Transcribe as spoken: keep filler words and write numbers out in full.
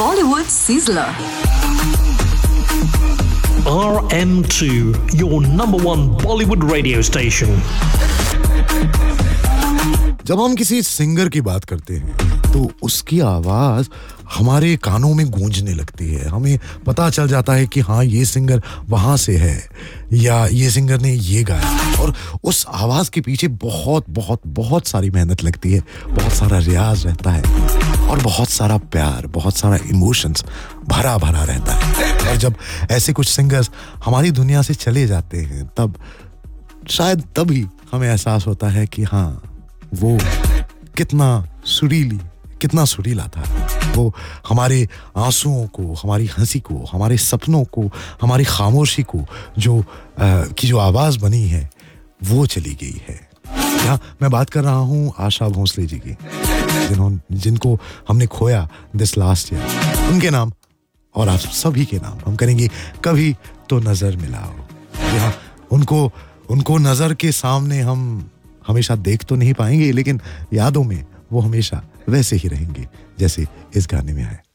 Bollywood Sizzler. R M two, your number one Bollywood radio station. जब हम किसी singer की बात करते हैं तो उसकी आवाज हमारे कानों में गूंजने लगती है. हमें पता चल जाता है कि हाँ, ये सिंगर वहां से है या ये सिंगर ने ये गाया. और उस आवाज के पीछे बहुत बहुत बहुत सारी मेहनत लगती है, बहुत सारा रियाज रहता है और बहुत सारा प्यार, बहुत सारा इमोशंस भरा भरा रहता है. और जब ऐसे कुछ सिंगर्स हमारी दुनिया से चले जाते हैं तब शायद तभी हमें एहसास होता है कि हाँ, वो कितना सुरीली कितना सुरीला था. वो हमारे आंसुओं को, हमारी हंसी को, हमारे सपनों को, हमारी खामोशी को जो आ, की जो आवाज बनी है वो चली गई है. यहाँ मैं बात कर रहा हूँ आशा भोसले जी की, जिन्होंने जिनको हमने खोया दिस लास्ट ईयर. उनके नाम और आप सभी के नाम हम करेंगे कभी तो नजर मिलाओ. यहाँ उनको उनको नजर के सामने हम हमेशा देख तो नहीं पाएंगे, लेकिन यादों में वो हमेशा वैसे ही रहेंगे जैसे इस गाने में है.